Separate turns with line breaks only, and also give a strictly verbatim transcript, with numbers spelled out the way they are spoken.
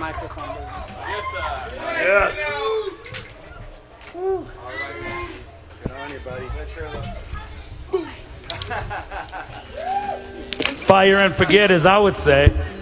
microphone business.
Yes, sir.
Yes.
Woo.
Good on you, buddy.
Fire and forget, as I would say.